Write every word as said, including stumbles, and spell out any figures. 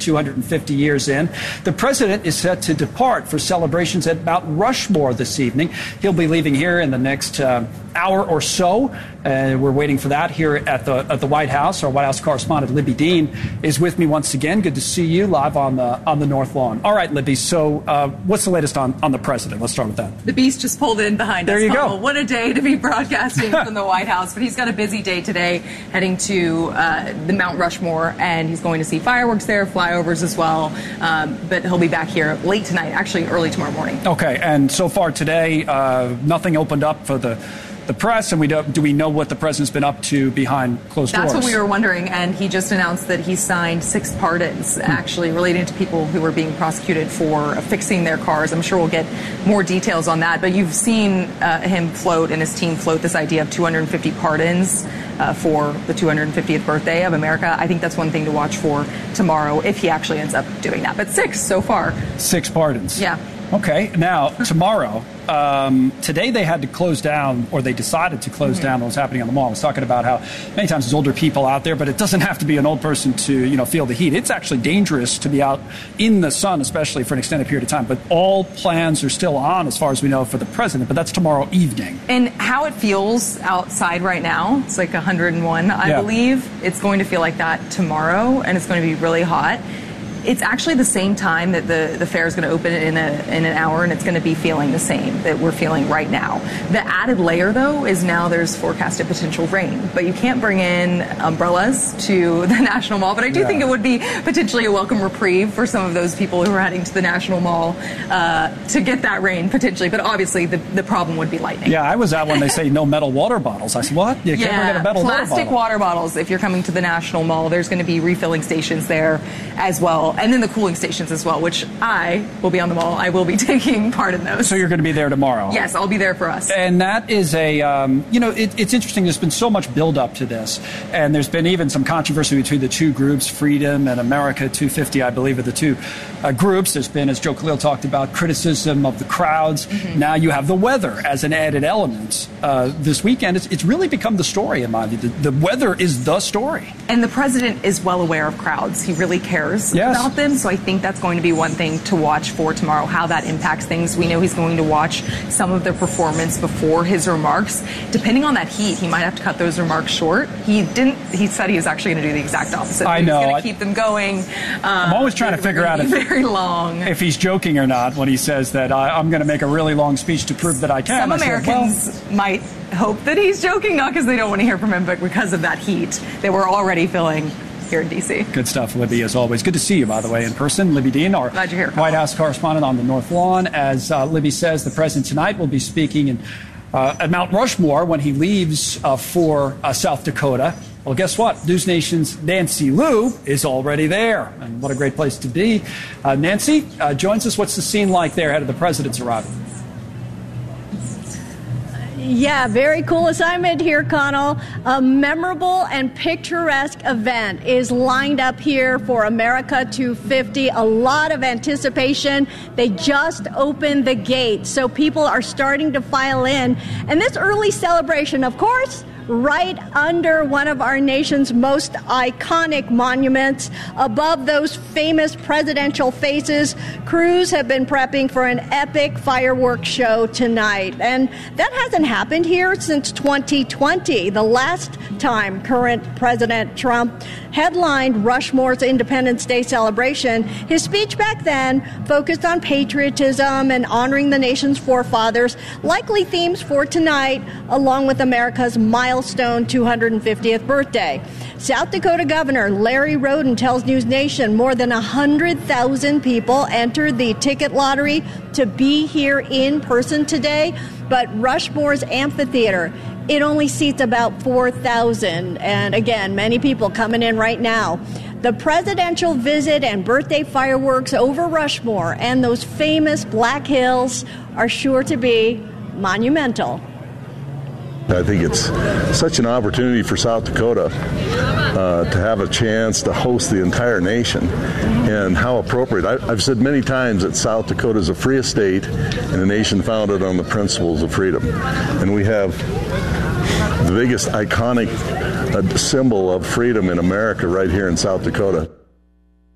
two hundred fifty years in. The president is set to depart for celebrations at Mount Rushmore this evening. He'll be leaving here in the next uh, hour or so. Uh, we're waiting for that here at the at the White House. Our White House correspondent Libby Dean is with me once again. Good to see you live on the on the North Lawn. All right, Libby. So, uh, what's the latest on, on the president? Let's start with that. The Beast just pulled in behind there us. There you oh, go. What a day to be broadcasting from the White House. But he's got a busy day today, heading to uh, the Mount Rushmore, and he's going to see fireworks there, flyovers as well. Um, but he'll be back here late tonight, actually early tomorrow morning. Okay. And so far today, uh, nothing opened up for the. the press, and we do, do we know what the president's been up to behind closed That's doors? That's what we were wondering, and he just announced that he signed six pardons, hmm. actually relating to people who were being prosecuted for fixing their cars. I'm sure we'll get more details on that, but you've seen uh, him float and his team float this idea of two hundred fifty pardons uh, for the two hundred fiftieth birthday of America. I think that's one thing to watch for tomorrow if he actually ends up doing that. But six so far. Six pardons. Yeah. Okay. Now, tomorrow, um, today they had to close down, or they decided to close mm-hmm. down what was happening on the mall. I was talking about how many times there's older people out there, but it doesn't have to be an old person to, you know, feel the heat. It's actually dangerous to be out in the sun, especially for an extended period of time. But all plans are still on, as far as we know, for the president. But that's tomorrow evening. And how it feels outside right now, it's like one hundred one, I yeah. believe. It's going to feel like that tomorrow, and it's going to be really hot. It's actually the same time that the, the fair is going to open in a in an hour, and it's going to be feeling the same that we're feeling right now. The added layer, though, is now there's forecasted potential rain. But you can't bring in umbrellas to the National Mall. But I do yeah. think it would be potentially a welcome reprieve for some of those people who are heading to the National Mall uh, to get that rain, potentially. But obviously, the, the problem would be lightning. Yeah, I was out when they say no metal water bottles. I said, what? You can't yeah, bring in a metal plastic water bottle. water bottles, if you're coming to the National Mall, there's going to be refilling stations there as well. And then the cooling stations as well, which I will be on the mall. I will be taking part in those. So you're going to be there tomorrow? Yes, I'll be there for us. And that is a, um, you know, it, it's interesting. There's been so much build-up to this. And there's been even some controversy between the two groups, Freedom and America two fifty, I believe, are the two uh, groups. There's been, as Joe Khalil talked about, criticism of the crowds. Mm-hmm. Now you have the weather as an added element. Uh, this weekend, it's, it's really become the story, in my view. The, the weather is the story. And the president is well aware of crowds. He really cares yes. about them. So I think that's going to be one thing to watch for tomorrow, how that impacts things. We know he's going to watch some of their performance before his remarks. Depending on that heat, he might have to cut those remarks short. He didn't. He said he was actually going to do the exact opposite. I know. He's going to keep them going. Um, I'm always trying to figure out if, very long. if he's joking or not when he says that I, I'm going to make a really long speech to prove that I can. Some I Americans said, well, might hope that he's joking, not because they don't want to hear from him, but because of that heat that we're already feeling here in D C. Good stuff, Libby, as always. Good to see you, by the way, in person. Libby Dean, our Glad you're here, White House correspondent on the North Lawn. As uh, Libby says, the president tonight will be speaking in, uh, at Mount Rushmore when he leaves uh, for uh, South Dakota. Well, guess what? News Nation's Nancy Liu is already there. And what a great place to be. Uh, Nancy uh, joins us. What's the scene like there ahead of the president's arrival? Yeah, very cool assignment here, Connell. A memorable and picturesque event is lined up here for America two fifty. A lot of anticipation. They just opened the gate, so people are starting to file in. And this early celebration, of course, right under one of our nation's most iconic monuments. Above those famous presidential faces, crews have been prepping for an epic fireworks show tonight. And that hasn't happened here since twenty twenty, the last time current President Trump headlined Rushmore's Independence Day celebration. His speech back then focused on patriotism and honoring the nation's forefathers, likely themes for tonight, along with America's milestone two hundred fiftieth birthday. South Dakota Governor Larry Roden tells News Nation more than one hundred thousand people entered the ticket lottery to be here in person today, but Rushmore's amphitheater, it only seats about four thousand. And again, many people coming in right now. The presidential visit and birthday fireworks over Rushmore and those famous Black Hills are sure to be monumental. I think it's such an opportunity for South Dakota uh, to have a chance to host the entire nation, and how appropriate. I, I've said many times that South Dakota is a free state and a nation founded on the principles of freedom. And we have the biggest iconic uh, symbol of freedom in America right here in South Dakota.